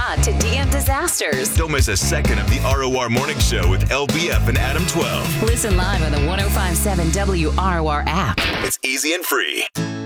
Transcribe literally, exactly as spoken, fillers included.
brought to D M Disasters. Don't miss a second of the R O R Morning Show with L B F and Adam twelve. Listen live on the one oh five point seven W R O R app. It's easy and free.